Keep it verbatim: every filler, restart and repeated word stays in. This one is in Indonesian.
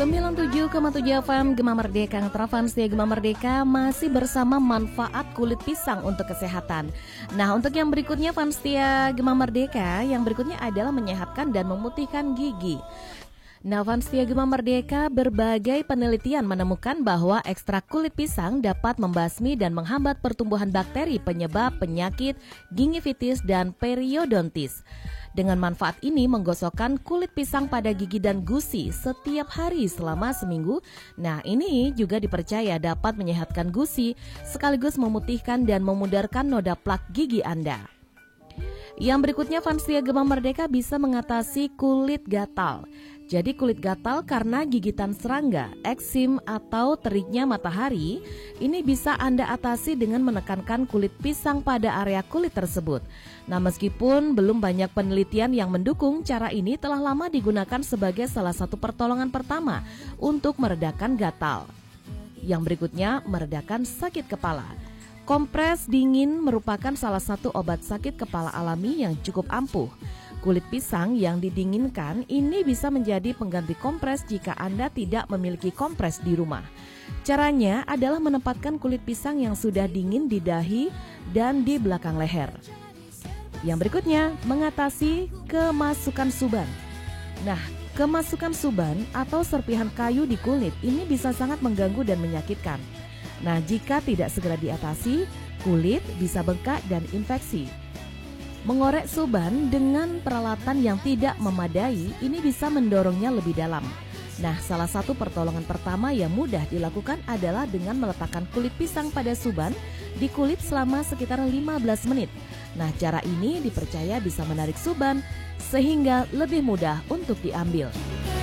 sembilan puluh tujuh koma tujuh F M Gema Merdeka, Trafans ya Gema Merdeka masih bersama manfaat kulit pisang untuk kesehatan. Nah, untuk yang berikutnya Fanstia Gema Merdeka, yang berikutnya adalah menyehatkan dan memutihkan gigi. Nah, Fanstia Gema Merdeka, berbagai penelitian menemukan bahwa ekstrak kulit pisang dapat membasmi dan menghambat pertumbuhan bakteri penyebab penyakit gingivitis dan periodontis. Dengan manfaat ini, menggosokkan kulit pisang pada gigi dan gusi setiap hari selama seminggu. Nah, ini juga dipercaya dapat menyehatkan gusi sekaligus memutihkan dan memudarkan noda plak gigi Anda. Yang berikutnya, Fanstia Gema Merdeka bisa mengatasi kulit gatal. Jadi kulit gatal karena gigitan serangga, eksim atau teriknya matahari, ini bisa Anda atasi dengan menekankan kulit pisang pada area kulit tersebut. Nah, meskipun belum banyak penelitian yang mendukung, cara ini telah lama digunakan sebagai salah satu pertolongan pertama untuk meredakan gatal. Yang berikutnya, meredakan sakit kepala. Kompres dingin merupakan salah satu obat sakit kepala alami yang cukup ampuh. Kulit pisang yang didinginkan ini bisa menjadi pengganti kompres jika Anda tidak memiliki kompres di rumah. Caranya adalah menempatkan kulit pisang yang sudah dingin di dahi dan di belakang leher. Yang berikutnya, mengatasi kemasukan suban. Nah, kemasukan suban atau serpihan kayu di kulit ini bisa sangat mengganggu dan menyakitkan. Nah, jika tidak segera diatasi, kulit bisa bengkak dan infeksi. Mengorek suban dengan peralatan yang tidak memadai ini bisa mendorongnya lebih dalam. Nah, salah satu pertolongan pertama yang mudah dilakukan adalah dengan meletakkan kulit pisang pada suban di kulit selama sekitar lima belas menit. Nah, cara ini dipercaya bisa menarik suban sehingga lebih mudah untuk diambil.